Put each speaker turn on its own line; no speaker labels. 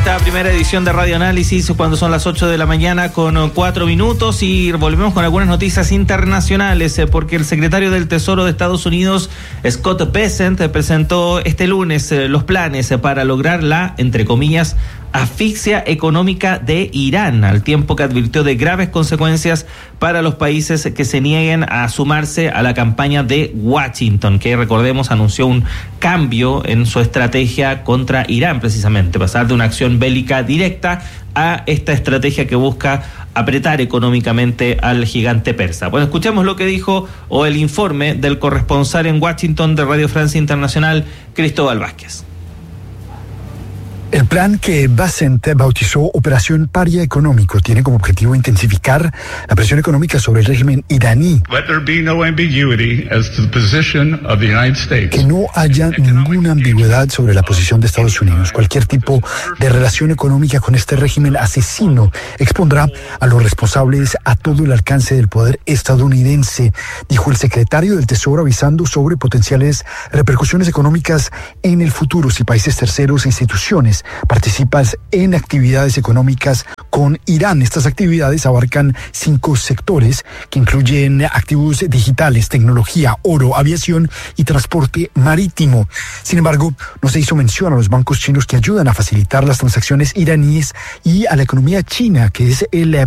esta primera edición de Radio Análisis cuando son las 8 de la mañana con 4 minutos y volvemos con algunas noticias internacionales porque el secretario del Tesoro de Estados Unidos, Scott Bessent, presentó este lunes los planes para lograr la, entre comillas, asfixia económica de Irán, al tiempo que advirtió de graves consecuencias para los países que se nieguen a sumarse a la campaña de Washington, que recordemos anunció un cambio en su estrategia contra Irán, precisamente, pasar de una acción bélica directa a esta estrategia que busca apretar económicamente al gigante persa. Bueno, escuchemos lo que dijo o el informe del corresponsal en Washington de Radio Francia Internacional, Cristóbal Vázquez.
El plan que Bessent bautizó Operación Paria Económico tiene como objetivo intensificar la presión económica sobre el régimen iraní. Que no haya ninguna ambigüedad sobre la posición de Estados Unidos. Cualquier tipo de relación económica con este régimen asesino expondrá a los responsables a todo el alcance del poder estadounidense, dijo el secretario del Tesoro, avisando sobre potenciales repercusiones económicas en el futuro si países terceros e instituciones participas en actividades económicas con Irán. Estas actividades abarcan 5 sectores que incluyen activos digitales, tecnología, oro, aviación y transporte marítimo. Sin embargo, no se hizo mención a los bancos chinos que ayudan a facilitar las transacciones iraníes y a la economía china, que es el